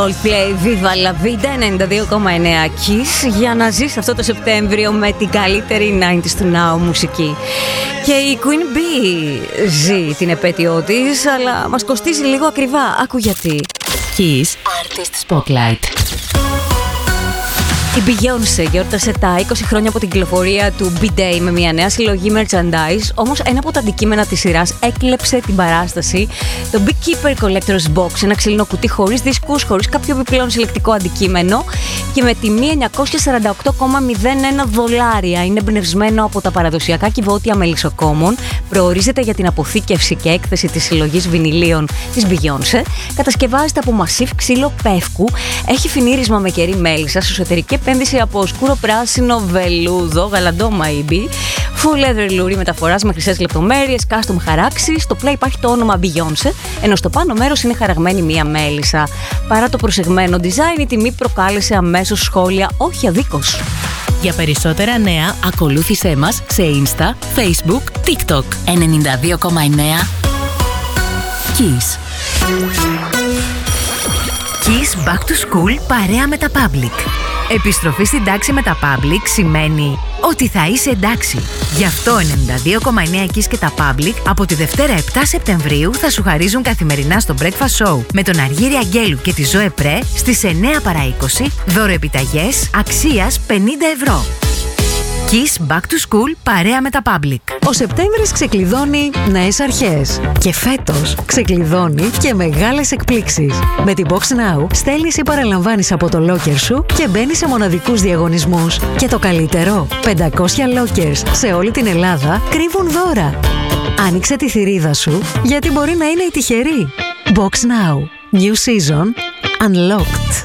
Coldplay, Viva la Vida, 92,9 Kiss, για να ζεις αυτό το Σεπτέμβριο με την καλύτερη 90s του Now μουσική. Και η Queen Bee ζει την επέτειό της, αλλά μας κοστίζει λίγο ακριβά. Άκου γιατί. Kiss Artist Spotlight. Η Beyoncé γιόρτασε τα 20 χρόνια από την κυκλοφορία του B-Day με μια νέα συλλογή merchandise, όμως ένα από τα αντικείμενα της σειράς έκλεψε την παράσταση. Το Beekeeper Collector's Box, ένα ξύλινο κουτί χωρίς δίσκους, χωρίς κάποιο επιπλέον συλλεκτικό αντικείμενο και με τιμή $948,01. Είναι εμπνευσμένο από τα παραδοσιακά κυβότια μελισσοκόμων, προορίζεται για την αποθήκευση και έκθεση της συλλογής βινιλίων της Beyoncé, κατασκευάζεται από μασίφ ξύλο πεύκου, έχει φινίρισμα με κερί μέλισσας, εσωτερική επένδυση από σκούρο πράσινο βελούδο, γαλαντό μαϊμπή, full leather λουρί μεταφοράς με χρυσές λεπτομέρειες, custom χαράξει. Στο πλάι υπάρχει το όνομα Beyoncé, ενώ στο πάνω μέρος είναι χαραγμένη μία μέλισσα. Παρά το προσεγμένο design, η τιμή προκάλεσε αμέσως σχόλια, όχι αδίκως. Για περισσότερα νέα, ακολούθησέ μας σε Insta, Facebook, TikTok. 92,9 Kiss. Kiss Back to School παρέα με τα Public. Επιστροφή στην τάξη με τα Public σημαίνει ότι θα είσαι εντάξει. Γι' αυτό 92,9 Kiss και τα Public από τη Δευτέρα 7 Σεπτεμβρίου θα σου χαρίζουν καθημερινά στο Breakfast Show με τον Αργύρη Αγγέλου και τη Ζωέ Πρέ στις 9 παρά 20 δωροεπιταγές αξίας 50 ευρώ. Kiss Back to School παρέα με τα Public. Ο Σεπτέμβρης ξεκλειδώνει νέες αρχές. Και φέτος ξεκλειδώνει και μεγάλες εκπλήξεις. Με την Box Now στέλνεις ή παραλαμβάνεις από το locker σου και μπαίνεις σε μοναδικούς διαγωνισμούς. Και το καλύτερο, 500 lockers σε όλη την Ελλάδα κρύβουν δώρα. Άνοιξε τη θηρίδα σου, γιατί μπορεί να είναι η τυχερή. Box Now. New Season Unlocked.